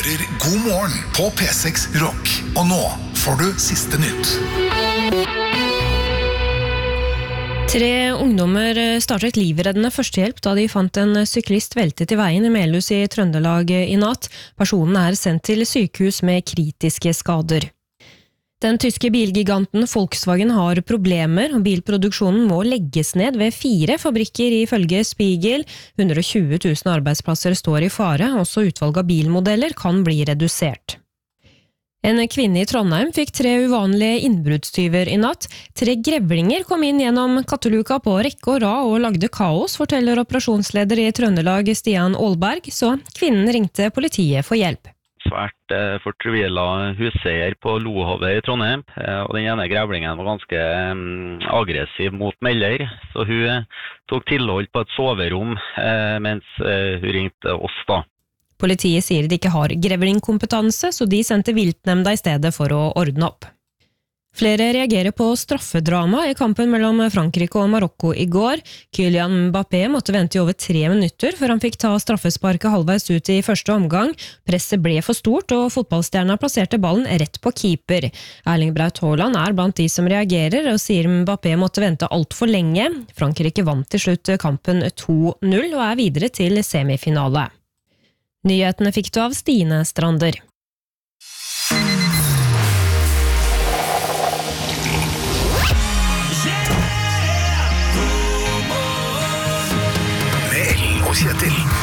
hører God morgen på P6 Rock. Og nå får du siste nytt. 3 ungdommer startet livreddende førstehjelp da de fant en syklist veltet i veien i Melhus i Trøndelag i natt. Personen er sendt til sykehus med kritiske skader. Den tyske bilgiganten Volkswagen har problemer, og bilproduksjonen må legges ned ved 4 fabrikker ifølge Spiegel. 120 000 arbeidsplasser står i fare, også utvalg av bilmodeller kan bli redusert. En kvinne i Trondheim fikk 3 uvanlige innbruddstyver i natt. 3 grevlinger kom inn gjennom katteluka på rekke og rad og lagde kaos, forteller operasjonsleder i Trøndelag Stian Aalberg, så kvinnen ringte politiet for hjelp. Svært fortvila huseier på Lohovet i Trondheim, og den ene grevlingen var ganske aggressiv mot melder, så hun tok tilhold på et soverom mens hun ringte oss da. Politiet sier de ikke har grevlingkompetanse, så de sendte viltnemnda i stedet for å ordne opp. Flere reagerer på straffedrama i kampen mellom Frankrike og Marokko i går. Kylian Mbappé måtte vente i over 3 minutter før han fikk ta straffesparket halvveis ut i første omgang. Presset ble for stort, og fotballstjerna plasserte ballen rett på keeper. Erling Braut Haaland er blant de som reagerer, og sier Mbappé måtte vente alt for lenge. Frankrike vant til slutt kampen 2-0 og er videre til semifinale. Nyhetene fikk du av Stine Strander. Med Ellen og Kjetil.